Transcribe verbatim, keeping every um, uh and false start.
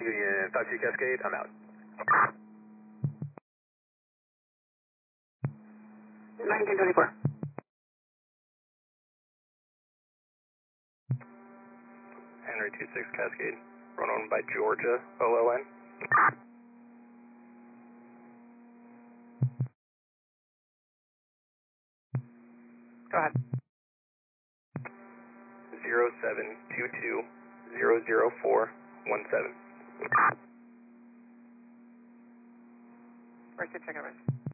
Union five two Cascade, I'm out. nineteen twenty-four. Henry two six Cascade, run on by Georgia, O O N. Go ahead. zero seven two two zero zero four one seven. Where's your check over?